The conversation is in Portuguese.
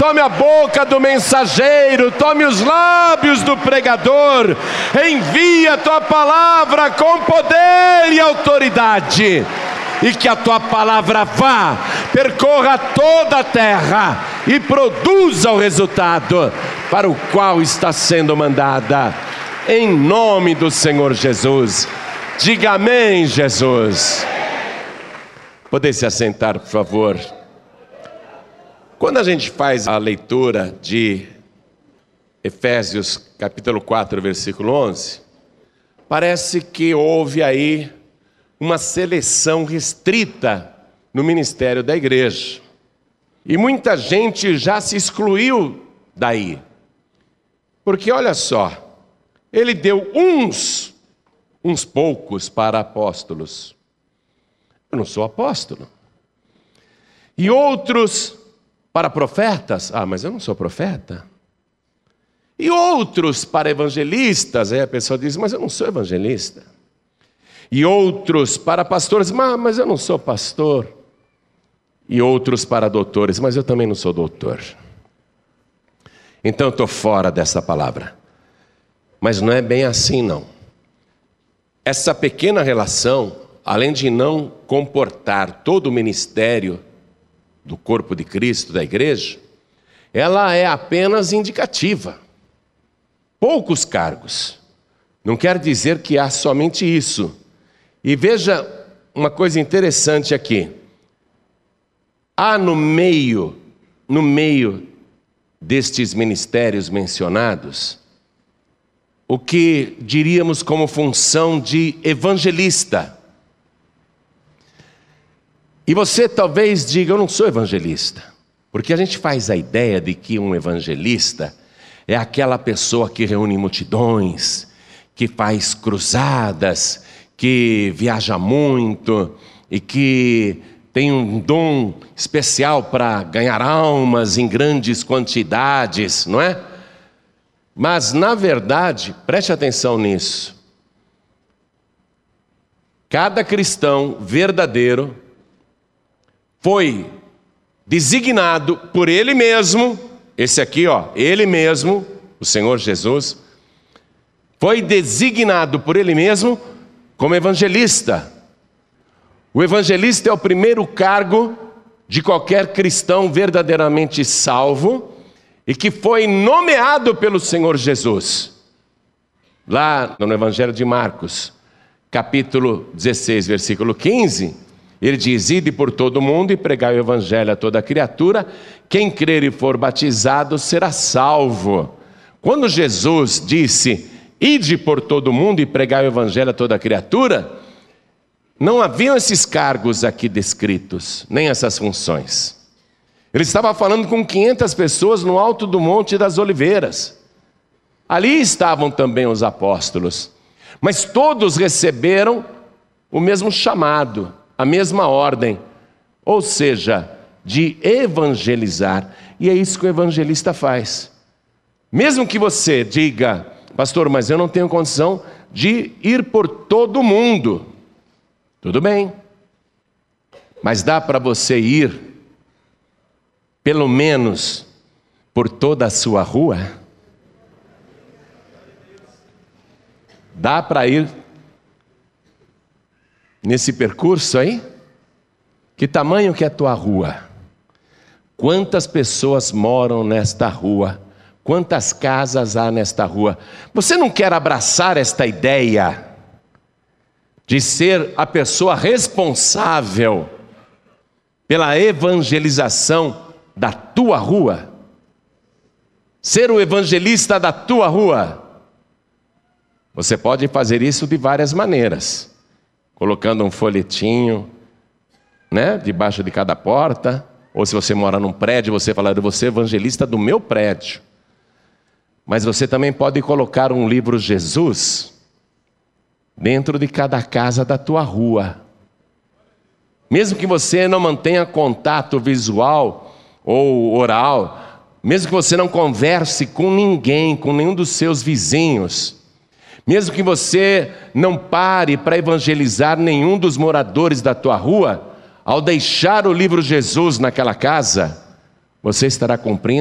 tome a boca do mensageiro, tome os lábios do pregador, envia a tua palavra com poder e autoridade, e que a tua palavra vá, percorra toda a terra e produza o resultado para o qual está sendo mandada, em nome do Senhor Jesus. Diga amém, Jesus. Poder se assentar, por favor. Quando a gente faz a leitura de Efésios capítulo 4, versículo 11, parece que houve aí uma seleção restrita no ministério da igreja. E muita gente já se excluiu daí. Porque olha só, ele deu uns poucos para apóstolos. Eu não sou apóstolo. E outros para profetas. Ah, mas eu não sou profeta. E outros para evangelistas. Aí a pessoa diz, mas eu não sou evangelista. E outros para pastores. Mas eu não sou pastor. E outros para doutores. Mas eu também não sou doutor. Então eu estou fora dessa palavra. Mas não é bem assim, não. Essa pequena relação, além de não comportar todo o ministério do corpo de Cristo, da igreja, ela é apenas indicativa. Poucos cargos. Não quer dizer que há somente isso. E veja uma coisa interessante aqui. Há no meio destes ministérios mencionados, o que diríamos como função de evangelista. E você talvez diga, eu não sou evangelista. Porque a gente faz a ideia de que um evangelista é aquela pessoa que reúne multidões, que faz cruzadas, que viaja muito e que tem um dom especial para ganhar almas em grandes quantidades, não é? Mas, na verdade, preste atenção nisso. Cada cristão verdadeiro foi designado por Ele mesmo, esse aqui, Ele mesmo, o Senhor Jesus, foi designado por Ele mesmo como evangelista. O evangelista é o primeiro cargo de qualquer cristão verdadeiramente salvo e que foi nomeado pelo Senhor Jesus. Lá no Evangelho de Marcos, capítulo 16, versículo 15, ele diz, ide por todo mundo e pregai o evangelho a toda criatura, quem crer e for batizado será salvo. Quando Jesus disse, ide por todo mundo e pregai o evangelho a toda criatura, não haviam esses cargos aqui descritos, nem essas funções. Ele estava falando com 500 pessoas no alto do Monte das Oliveiras. Ali estavam também os apóstolos. Mas todos receberam o mesmo chamado, a mesma ordem. Ou seja, de evangelizar. E é isso que o evangelista faz. Mesmo que você diga, pastor, mas eu não tenho condição de ir por todo mundo. Tudo bem. Mas dá para você ir pelo menos por toda a sua rua? Dá para ir nesse percurso aí? Que tamanho que é a tua rua? Quantas pessoas moram nesta rua? Quantas casas há nesta rua? Você não quer abraçar esta ideia de ser a pessoa responsável pela evangelização da tua rua? Ser o evangelista da tua rua? Você pode fazer isso de várias maneiras. Colocando um folhetinho, debaixo de cada porta. Ou se você mora num prédio, você fala, eu vou ser evangelista do meu prédio. Mas você também pode colocar um livro Jesus dentro de cada casa da tua rua. Mesmo que você não mantenha contato visual ou oral, mesmo que você não converse com ninguém, com nenhum dos seus vizinhos, mesmo que você não pare para evangelizar nenhum dos moradores da tua rua, ao deixar o livro Jesus naquela casa, você estará cumprindo